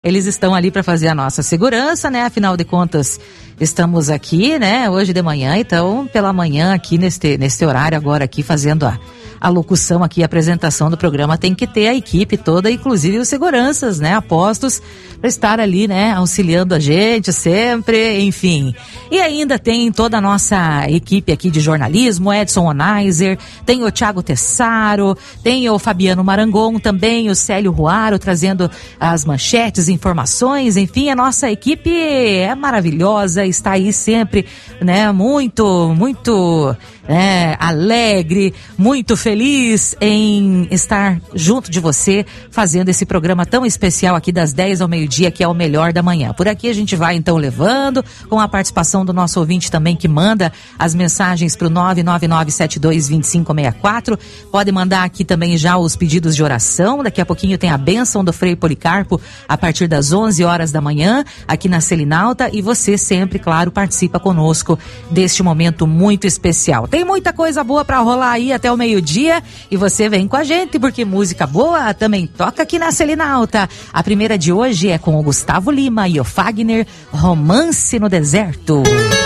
Eles estão ali para fazer a nossa segurança, né? Afinal de contas, estamos aqui, né? Hoje de manhã, então, pela manhã aqui neste horário agora aqui fazendo a locução aqui, a apresentação do programa, tem que ter a equipe toda, inclusive os seguranças, né? Apostos para estar ali, né? Auxiliando a gente sempre, enfim. E ainda tem toda a nossa equipe aqui de jornalismo, Edson Onaiser, tem o Thiago Tessaro, tem o Fabiano Marangon, também o Célio Ruaro, trazendo as manchetes, informações, enfim, a nossa equipe é maravilhosa, está aí sempre, né? Muito alegre, muito feliz em estar junto de você, fazendo esse programa tão especial aqui das 10 ao meio-dia, que é o melhor da manhã. Por aqui a gente vai então levando, com a participação do nosso ouvinte também, que manda as mensagens para o 999722564. Pode mandar aqui também já os pedidos de oração. Daqui a pouquinho tem a bênção do Frei Policarpo a partir das 11 horas da manhã, aqui na Selinalta, e você sempre, claro, participa conosco deste momento muito especial. Tem muita coisa boa pra rolar aí até o meio-dia e você vem com a gente, porque música boa também toca aqui na Selinalta. A primeira de hoje é com o Gustavo Lima e o Fagner, Romance no Deserto.